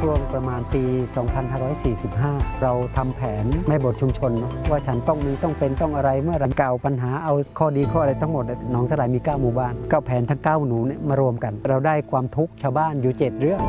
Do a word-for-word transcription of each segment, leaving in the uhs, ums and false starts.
ช่วงประมาณปี สองพันห้าร้อยสี่สิบห้า เราทำแผนแม่บทชุมชนว่าฉันต้องมีต้องเป็นต้องอะไรเมื่อรันเก่าปัญหาเอาข้อดีข้ออะไรทั้งหมดหนองสลายมีเก้าหมู่บ้านก็แผนทั้งเก้าหนูเนี่ยมารวมกันเราได้ความทุกข์ชาวบ้านอยู่เจ็ดเรื่อง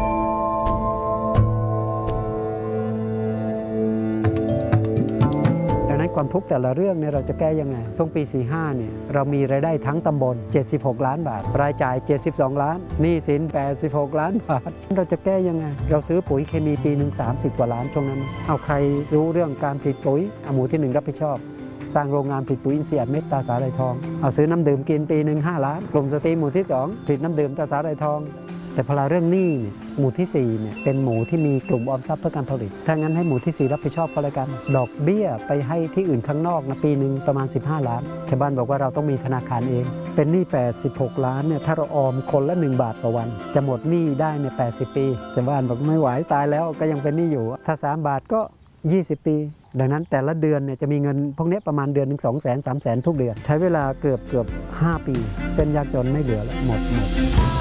ความทุกข์แต่ละเรื่องเนี่ยเราจะแก้ยังไงช่วงปี สี่สิบห้า เนี่ยเรามีรายได้ทั้งตำบลเจ็ดสิบหกล้านบาทรายจ่ายเจ็ดสิบสองล้านหนี้สินแปดสิบหกล้านบาทเราจะแก้ยังไงเราซื้อปุ๋ยเคมีปีหนึ่งสามสิบกว่าล้านช่วงนั้นเอาใครรู้เรื่องการผลิตปุ๋ยเอาหมู่ที่หนึ่งรับผิดชอบสร้างโรงงานผลิตปุ๋ยอินทรีย์อัดเม็ดตราสาหร่ายทองเอาซื้อน้ำดื่มกินปีหนึ่งห้าล้านกลุ่มสตรีหมู่ที่สองผลิตน้ำดื่มตราสาหร่ายทองแต่พอเราเรื่องหนี้หมู่ที่สี่เนี่ยเป็นหมู่ที่มีกลุ่มออมทรัพย์เพื่อการผลิตถ้างั้นให้หมู่ที่สี่รับผิดชอบก็แล้วกันดอกเบี้ยไปให้ที่อื่นข้างนอกนะปีหนึ่งประมาณสิบห้าล้านชาวบ้านบอกว่าเราต้องมีธนาคารเองเป็นหนี้แปดสิบหกล้านเนี่ยถ้าเราออมคนละหนึ่งบาทต่อวันจะหมดหนี้ได้ในแปดสิบปีชาวบ้านบอกไม่ไหวตายแล้วก็ยังเป็นหนี้อยู่ถ้าสามบาทก็ยี่สิบปีดังนั้นแต่ละเดือนเนี่ยจะมีเงินพวกนี้ประมาณเดือนหนึ่ง สองแสน สามแสนทุกเดือนใช้เวลาเกือบเกือบห้าปีเส้นยากจนไม่เหลือแล้วหมดหมด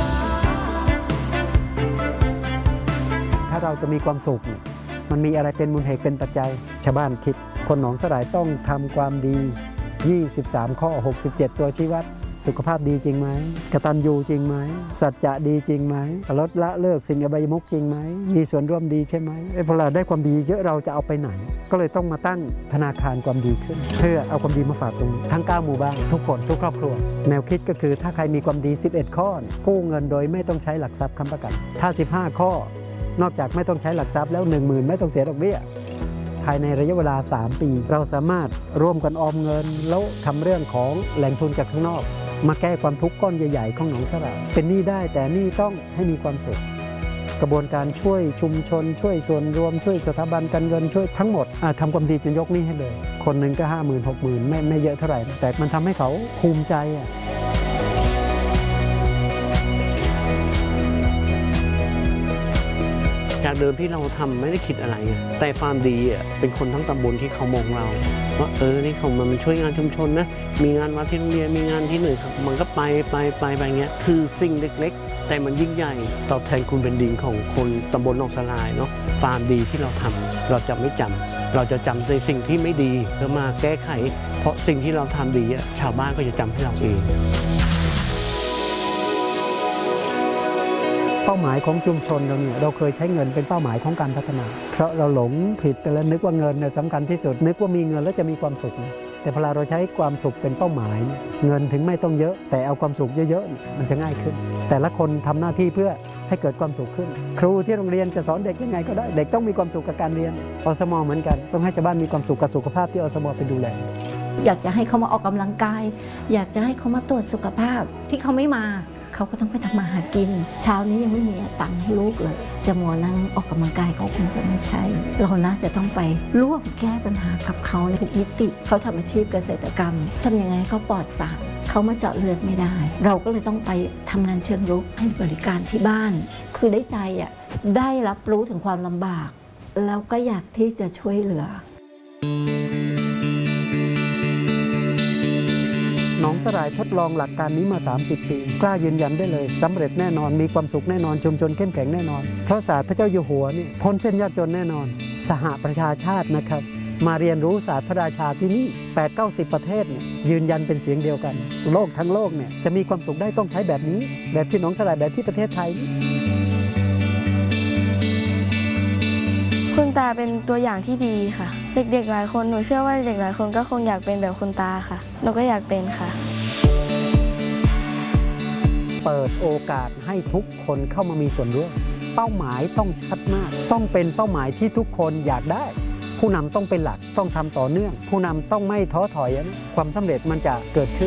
ถ้าเราจะมีความสุขมันมีอะไรเป็นมูลเหตุเป็นปัจจัยชาวบ้านคิดคนหนองสลายต้องทำความดียี่สิบสามข้อหกสิบเจ็ดตัวชี้วัดสุขภาพดีจริงไหมกตัญญูจริงไหมสัจจะดีจริงไหมลดละเลิกสิ่งอบายมุขจริงไหมมีส่วนร่วมดีใช่ไหมพอเราได้ความดีเยอะเราจะเอาไปไหนก็เลยต้องมาตั้งธนาคารความดีขึ้นเพื่อเอาความดีมาฝากตรงทั้งเก้าหมู่บ้านทุกคนทุกครอบครัวแนวคิดก็คือถ้าใครมีความดีสิบเอ็ดข้อกู้เงินโดยไม่ต้องใช้หลักทรัพย์ค้ำประกันถ้าสิบห้าข้อนอกจากไม่ต้องใช้หลักทรัพย์แล้ว หนึ่งหมื่น ไม่ต้องเสียดอกเบี้ยภายในระยะเวลาสามปีเราสามารถร่วมกันออมเงินแล้วทำเรื่องของแหล่งทุนจากข้างนอกมาแก้ความทุกข์ก้อนใหญ่ๆของหนองสลายเป็นหนี้ได้แต่หนี้ต้องให้มีความสุขกระบวนการช่วยชุมชนช่วยส่วนรวมช่วยสถาบันการเงินช่วยทั้งหมดทำความดีจนยกหนี้ให้เลยคนหนึ่งก็ห้าหมื่นหกหมื่นไม่ไม่เยอะเท่าไหร่แต่มันทำให้เขาภูมิใจอ่ะจากเดิมที่เราทำไม่ได้คิดอะไรแต่ความดีเป็นคนทั้งตำบลที่เขามองเราว่าเออนี่เขามันช่วยงานชุมชนนะมีงานวัดที่โรงเรียนมีงานที่หนึ่งมันก็ไปไปไปไปเงี้ยคือสิ่งเล็กๆแต่มันยิ่งใหญ่ตอบแทนคุณเป็นดินของคนตำบลหนองสลายเนาะความดีที่เราทำเราจะไม่จำเราจะจำในสิ่งที่ไม่ดีแล้วมาแก้ไขเพราะสิ่งที่เราทำดีชาวบ้านก็จะจำให้เราเองเป้าหมายของชุมชนเราเนี่ยเราเคยใช้เงินเป็นเป้าหมายของการพัฒนาเพราะเราหลงผิดไปแล้วนึกว่าเงินเนี่ยสำคัญที่สุดนึกว่ามีเงินแล้วจะมีความสุขนะแต่พอเราใช้ความสุขเป็นเป้าหมายเงินถึงไม่ต้องเยอะแต่เอาความสุขเยอะๆมันจะง่ายขึ้นแต่ละคนทำหน้าที่เพื่อให้เกิดความสุขขึ้นครูที่โรงเรียนจะสอนเด็กยังไงก็ได้เด็กต้องมีความสุขกับการเรียนอสม.เหมือนกันต้องให้ชาวบ้านมีความสุขกับสุขภาพที่อสม.ไปดูแลอยากจะให้เขามาออกกำลังกายอยากจะให้เขามาตรวจสุขภาพที่เขาไม่มาเขาก็ต้องไปทำมาหากินเช้านี้ยังไม่มีตังค์ให้ลูกเลยจะมัวนั่งออกกำลังกายเขาคงจะไม่ใช่เราน่าจะต้องไปร่วมแก้ปัญหากับเขาในทุกมิติเขาทำอาชีพเกษตรกรรมทำยังไงเขาปลอดสารเขามาเจาะเลือดไม่ได้เราก็เลยต้องไปทำงานเชิงรุกให้บริการที่บ้านคือได้ใจอ่ะได้รับรู้ถึงความลำบากแล้วก็อยากที่จะช่วยเหลือหนองสลายทดลองหลักการนี้มาสามสิบปีกล้ายืนยันได้เลยสำเร็จแน่นอนมีความสุขแน่นอนชุมชนเข้มแข็งแน่นอนเพราะศาสตร์พระเจ้าอยู่หัวนี่พ้นเส้นยากจนแน่นอนสหประชาชาตินะครับมาเรียนรู้ศาสตร์พระราชาที่นี่ แปดเก้าสิบ ประเทศเนี่ยยืนยันเป็นเสียงเดียวกันโลกทั้งโลกเนี่ยจะมีความสุขได้ต้องใช้แบบนี้แบบที่หนองสลายแบบที่ประเทศไทยคุณตาเป็นตัวอย่างที่ดีค่ะเด็กๆหลายคนหนูเชื่อว่าเด็กหลายคนก็คงอยากเป็นแบบคุณตาค่ะหนูก็อยากเป็นค่ะเปิดโอกาสให้ทุกคนเข้ามามีส่วนร่วมเป้าหมายต้องชัดมากต้องเป็นเป้าหมายที่ทุกคนอยากได้ผู้นำต้องเป็นหลักต้องทำต่อเนื่องผู้นำต้องไม่ท้อถอยความสำเร็จมันจะเกิดขึ้น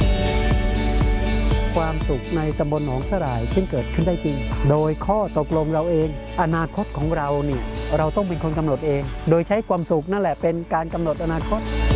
ความสุขในตำบลหนองสลายซึ่งเกิดขึ้นได้จริงโดยข้อตกลงเราเองอนาคตของเราเนี่ยเราต้องเป็นคนกำหนดเองโดยใช้ความสุขนั่นแหละเป็นการกำหนดอนาคต